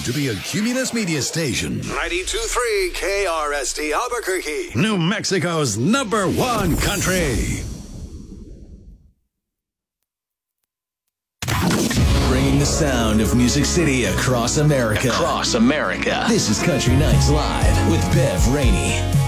to be a Cumulus Media Station. 92.3 KRST Albuquerque. New Mexico's #1 country. Bringing the sound of Music City across America. This is Country Nights Live with Bev Rainey.